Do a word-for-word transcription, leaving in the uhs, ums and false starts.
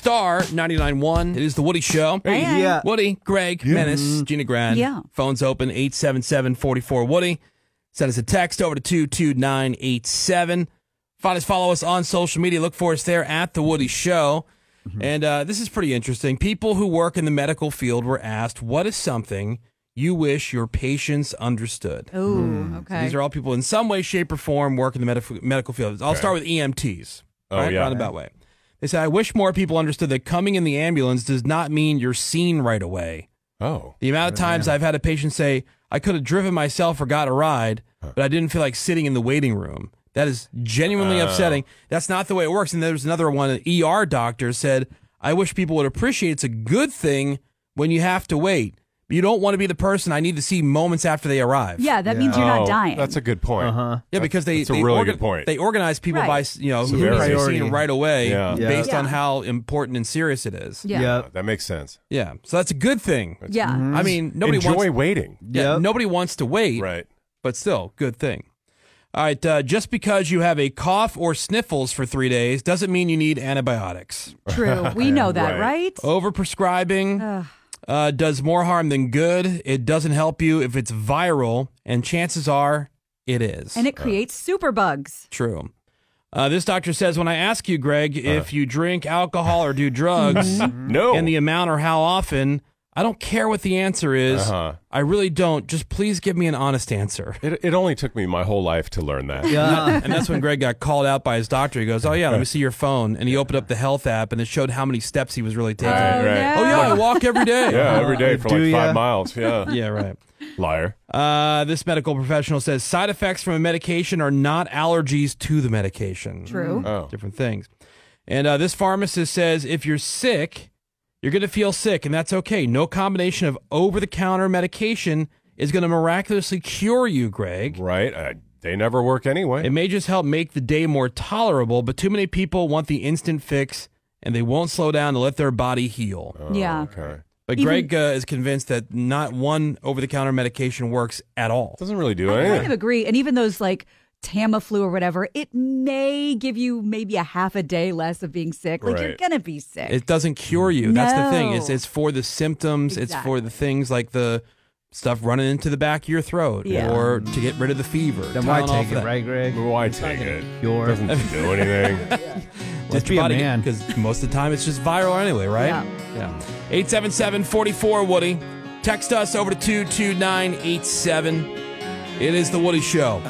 Star ninety-nine point one. It is the Woody Show. Hey, Hey, yeah. Woody, Greg, Yeah. Menace, Gina Grand. Yeah. Phone's open, eight seven seven, four four, Woody. Send us a text over to two two nine eight seven. Find us, follow us on social media. Look for us there at The Woody Show. Mm-hmm. And uh, this is pretty interesting. People who work in the medical field were asked, what is something you wish your patients understood? Oh, So okay. these are all people in some way, shape, or form work in the medical medical field. I'll Okay. start with E M Ts. Oh, right? yeah. Roundabout way. They say, I wish more people understood that coming in the ambulance does not mean you're seen right away. Oh. The amount of times I've had a patient say, I could have driven myself or got a ride, but I didn't feel like sitting in the waiting room. That is genuinely Oh. upsetting. That's not the way it works. And there's another one, an E R doctor said, I wish people would appreciate it's a good thing when you have to wait. But you don't want to be the person I need to see moments after they arrive. Yeah, that means you're Oh, not dying. That's a good point. Uh-huh. Yeah, because they, that's a they, really organ- good point. they organize people Right. by, you know, who Severity. needs to be Priority. seen right away Yeah. Yeah. based Yeah. on how important and serious it is. yeah. Yep. That makes sense. Yeah. So that's a good thing. Yeah. I mean, nobody Enjoy wants waiting. yeah, Yep. nobody wants to wait, Right. but still, good thing. All right, uh, just because you have a cough or sniffles for three days doesn't mean you need antibiotics. True. We know that, Right. right? Overprescribing Ugh. uh, does more harm than good. It doesn't help you if it's viral, and chances are it is. And it creates superbugs. True. Uh, this doctor says, when I ask you, Greg, if you drink alcohol or do drugs, No. and the amount or how often, I don't care what the answer is. Uh-huh. I really don't. Just please give me an honest answer. It, it only took me my whole life to learn that. Yeah. And that's when Greg got called out by his doctor. He goes, oh, yeah, let me see your phone. And he opened up the health app, and it showed how many steps he was really taking. Right, right. Oh, yeah, I walk every day. Yeah, every day for Do like ya? five miles. Yeah. Yeah, right. Liar. Uh, this medical professional says side effects from a medication are not allergies to the medication. True. Oh. Different things. And uh, this pharmacist says if you're sick, you're going to feel sick, and that's okay. No combination of over-the-counter medication is going to miraculously cure you, Greg. Right. I, they never work anyway. It may just help make the day more tolerable, but too many people want the instant fix, and they won't slow down to let their body heal. Oh, Yeah. Okay. But Even- Greg uh, is convinced that not one over-the-counter medication works at all. Doesn't really do I kind of anything. agree. And even those like Tamiflu or whatever, it may give you maybe a half a day less of being sick. Like you're Right. going to be sick. It doesn't cure you. That's the thing. No. It's it's for the symptoms. It's for the Exactly. things like the stuff running into the back of your throat, Yeah. or to get rid of the fever. Then why Tylenol take for it, that. right, Greg? Why take it? Cure. Doesn't do anything. Just be a man. Because most of the time it's just viral anyway, right? Yeah. Yeah. eight seven seven, four four, Woody. Text us over to two two nine eight seven. It is The Woody Show.